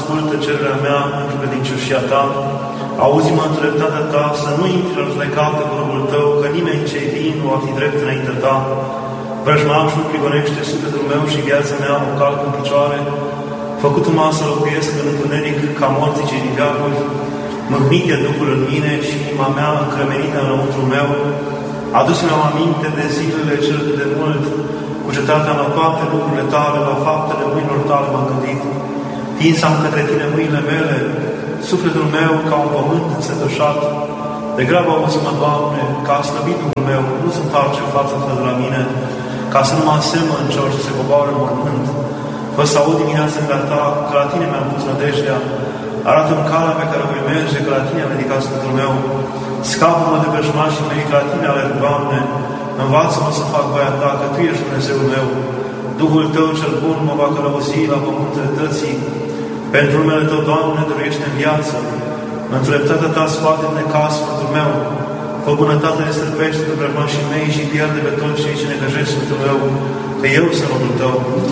ascultă cererea mea pentru credincioșia ta. Auzi-mă în dreptatea ta, să nu intri în judecată cu robul tău, că nimeni ce-i vin nu va fi drept înaintea ta. Vrăjmașul prigonește sufletul meu și viața mea o calcă în picioare. Făcut-mă să locuiesc în întuneric ca morții cei din veacuri. Mâhnit e Duhul în mine și inima mea încremenită înăuntru meu. Adus-mi-am aminte de zilele cele de mult, cu cetatea la toate lucrurile tale, la faptele mâinilor tale m-am gândit. Tinsam către tine mâinile mele, sufletul meu ca un pământ însetușat. Degrabă auzi-mă, Doamne, ca a slăbit Duhul meu, nu se întoarce fața ta de la mine, ca să nu mă asemăn celor ce se coboară în mormânt. Fă să aud dimineața de la ta, că la tine mi-am pus nădejdea. Arată-mi calea pe care voi merge, că la tine am ridicat sufletul meu. Scapă-mă de vrăjmașii mei, că la tine alerg, Doamne. Învață-mă să fac voia ta, că tu ești Dumnezeul meu. Duhul tău cel bun mă va călăuzi la pământul dreptății. Pentru numele tău, Doamne, dăruiește în viață. În dreptatea ta scoate-mi necaz, sfântul meu. Fă bunătate de străpește pe vrăjmașii mei și pierde pe toți cei ce necăjesc sfântul meu, că eu sunt robul tău.